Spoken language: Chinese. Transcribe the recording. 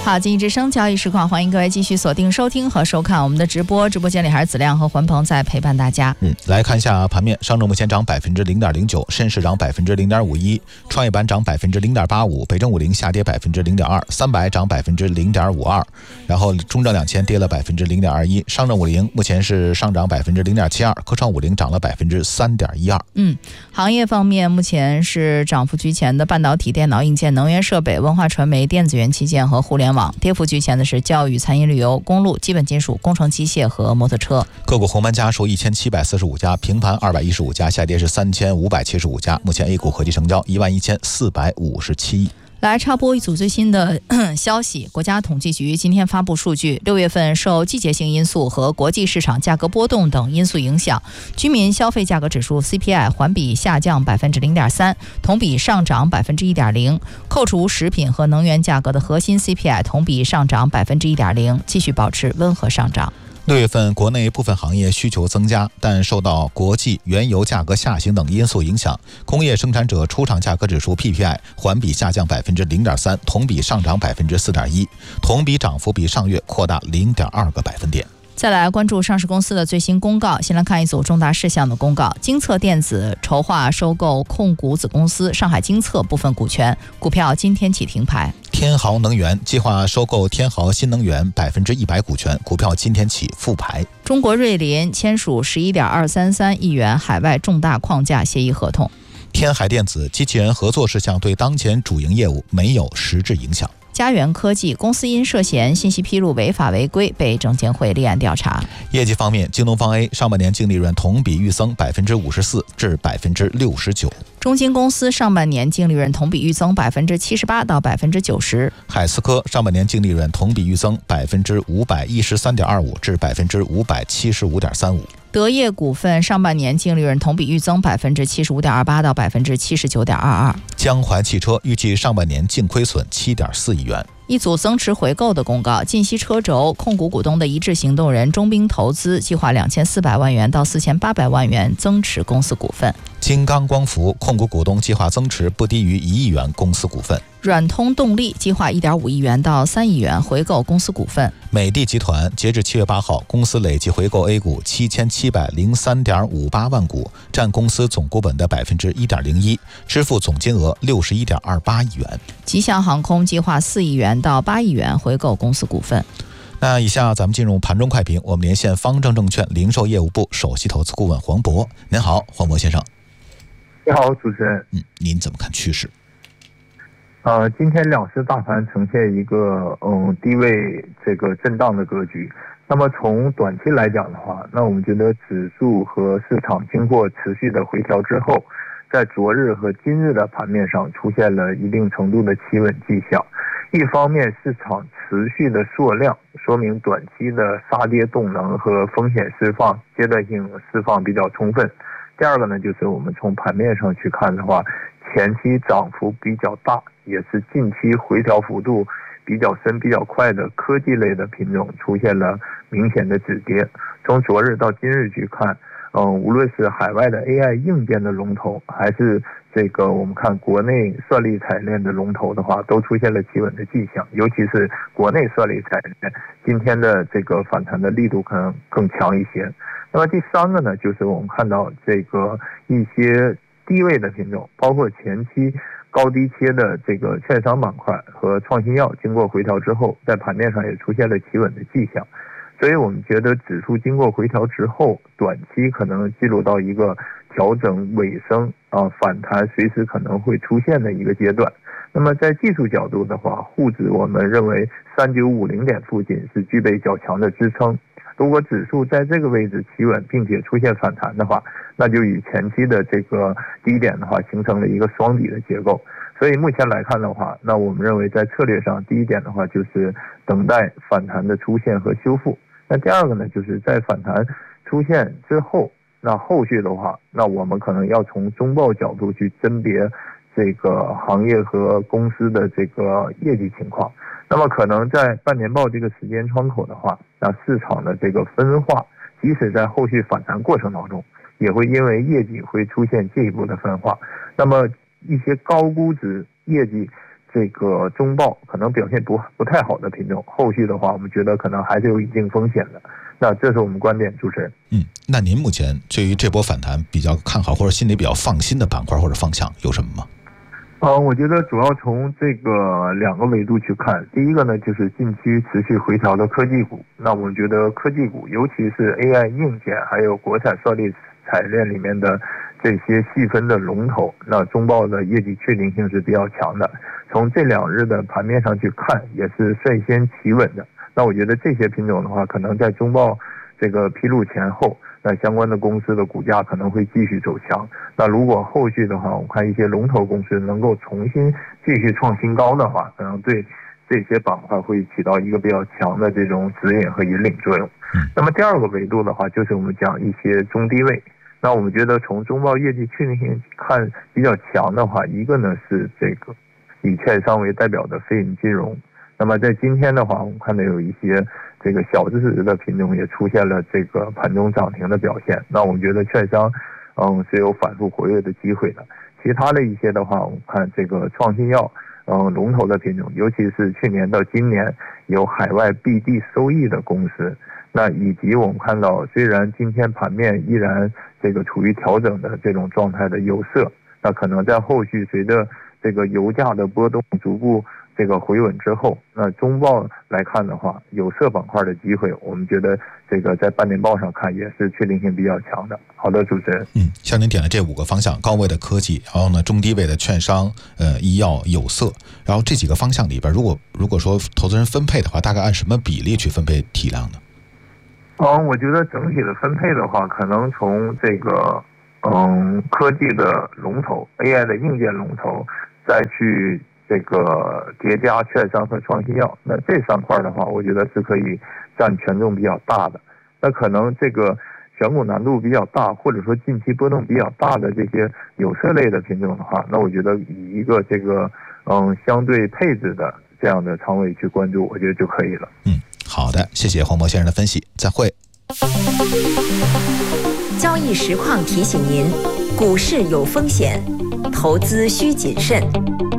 好，经济之声交易实况，欢迎各位继续锁定收听和收看我们的直播。直播间里还是子亮和环鹏在陪伴大家。 来看一下盘面，上证目前涨0.09%，深市涨0.51%，创业板涨0.85%，北证50下跌0.2%，300涨0.52%，然后中证2000跌了0.21%，上证50目前是上涨0.72%，科创50涨了3.12%。 行业方面，目前是涨幅居前的半导体、电脑、硬件、能源设备、文化传媒、电子元器件和互联网；跌幅居前的是教育、餐饮旅游、公路、基本金属、工程机械和摩托车。 个股红盘家数1745家，平盘215家，下跌是3575家。目前 A 股合计成交11457亿。 来插播一组最新的消息，国家统计局今天发布数据，6月份受季节性因素和国际市场价格波动等因素影响，居民消费价格指数 CPI 环比下降0.3%，同比上涨1.0%，扣除食品和能源价格的核心 CPI 同比上涨1.0%，继续保持温和上涨。 6月份国内部分行业需求增加，但受到国际原油价格下行等因素影响，工业生产者出厂价格指数 PPI 环比下降0.3%，同比上涨4.1%，同比涨幅比上月扩大0.2个百分点。 再来关注上市公司的最新公告，先来看一组重大事项的公告。精测电子筹划收购控股子公司上海精测部分股权，股票今天起停牌。 天豪能源计划收购天豪新能源100%股权，股票今天起复牌。 中国瑞林签署11.233亿元海外重大框架协议合同。 天海电子机器人合作事项对当前主营业务没有实质影响。 嘉源科技公司因涉嫌信息披露违法违规被证监会立案调查。 业绩方面，京东方 A 上半年净利润同比预增54%至69%。 中金公司上半年净利润同比预增78%到90%。 海思科上半年净利润同比预增513.25%至575.35%。 德业股份上半年净利润同比预增75.28%到79.22%。 江淮汽车预计上半年净亏损7.4亿元。 一组增持回购的公告，晋西车轴控股股东的一致行动人中兵投资计划2400万元到4800万元增持公司股份。 金刚光伏控股股东计划增持不低于1亿元公司股份。 软通动力计划1.5亿元到3亿元回购公司股份。 美的集团截至7月8号，公司累计回购 A 股7703.58万股，占公司总股本的1.01%，支付总金额61.28亿元。 吉祥航空计划4亿元到8亿元回购公司股份。 那以下咱们进入盘中快评，我们连线方正证券零售业务部首席投资顾问黄渤。您好，黄渤先生。 你好，主持人。 您怎么看趋势？ 今天两市大盘呈现一个低位震荡的格局。那么从短期来讲的话，那我们觉得指数和市场经过持续的回调之后，在昨日和今日的盘面上出现了一定程度的企稳迹象。一方面市场持续的缩量，说明短期的杀跌动能和风险释放阶段性释放比较充分。第二个呢，就是我们从盘面上去看的话，前期涨幅比较大，也是近期回调幅度比较深比较快的科技类的品种出现了明显的止跌。从昨日到今日去看，无论是海外的 AI 硬件的龙头，还是我们看国内算力产业链的龙头的话，都出现了企稳的迹象。尤其是国内算力产业链今天的反弹的力度可能更强一些。那么第三个呢，就是我们看到一些低位的品种，包括前期高低切的券商板块和创新药，经过回调之后，在盘面上也出现了企稳的迹象。所以我们觉得指数经过回调之后，短期可能进入到一个调整尾声反弹随时可能会出现的一个阶段。那么在技术角度的话，沪指我们认为3950点附近是具备较强的支撑。如果指数在这个位置企稳并且出现反弹的话，那就与前期的低点的话形成了一个双底的结构。所以目前来看的话，那我们认为在策略上，第一点的话就是等待反弹的出现和修复。那第二个呢，就是在反弹出现之后，那后续的话，那我们可能要从中报角度去甄别行业和公司的业绩情况。那么可能在半年报这个时间窗口的话，那市场的分化，即使在后续反弹过程当中，也会因为业绩会出现进一步的分化。那么一些高估值业绩这个中报可能表现不太好的品种，后续的话我们觉得可能还是有一定风险的。那这是我们观点，主持人。 那您目前对于这波反弹比较看好或者心里比较放心的板块或者方向有什么吗？ 我觉得主要从这个2个维度去看。第一个呢，就是近期持续回调的科技股。那我们觉得科技股，尤其是 AI 硬件还有国产算力产业链里面的这些细分的龙头，那中报的业绩确定性是比较强的。从这2日的盘面上去看，也是率先企稳的。那我觉得这些品种的话，可能在中报这个披露前后，那相关的公司的股价可能会继续走强。那如果后续的话，我看一些龙头公司能够重新继续创新高的话，可能对这些板块会起到一个比较强的这种指引和引领作用。那么第2个维度的话，就是我们讲一些中低位。那我们觉得从中报业绩确定性看比较强的话，一个呢是这个以券商为代表的非银金融。那么在今天的话，我们看到有一些这个小市值的品种也出现了这个盘中涨停的表现。那我们觉得券商是有反复活跃的机会的。其他的一些的话，我们看这个创新药龙头的品种，尤其是去年到今年有海外闭地收益的公司，那以及我们看到虽然今天盘面依然这个处于调整的这种状态的有色，那可能在后续随着这个油价的波动逐步这个回稳之后，那中报来看的话，有色板块的机会，我们觉得这个在半年报上看也是确定性比较强的。好的，主持人。 像您点的这5个方向，高位的科技，然后呢中低位的券商、医药、有色，然后这几个方向里边，如果说投资人分配的话，大概按什么比例去分配体量呢？ 我觉得整体的分配的话，可能从这个科技的龙头、AI 的硬件龙头，再去这个叠加券商和创新药，那这3块的话，我觉得是可以占权重比较大的。那可能这个选股难度比较大，或者说近期波动比较大的这些有色类的品种的话，那我觉得以一个这个相对配置的这样的仓位去关注，我觉得就可以了。 好的，谢谢黄渤先生的分析，再会。 交易实况提醒您，股市有风险，投资需谨慎。